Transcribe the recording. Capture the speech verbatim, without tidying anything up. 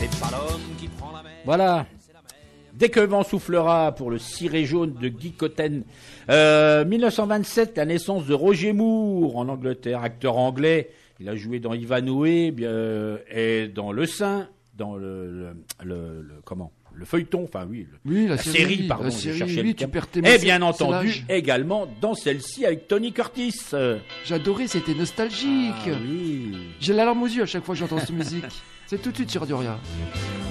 C'est pas l'homme qui prend la mer. Voilà. Dès que le vent soufflera pour le ciré jaune de Guy Cotten. Euh, mille neuf cent vingt-sept, la naissance de Roger Moore en Angleterre, acteur anglais. Il a joué dans Ivanhoe euh, et dans Le Saint, dans le, le, le, le comment le feuilleton, enfin oui, le, oui la, la série, série, pardon, la je série, cherchais oui, le tu terme. perds tes Et mots, bien c'est entendu, l'âge. également dans celle-ci avec Tony Curtis. J'adorais, c'était nostalgique. Ah, oui. J'ai la larme aux yeux à chaque fois que j'entends cette musique. C'est tout de suite sur Duria.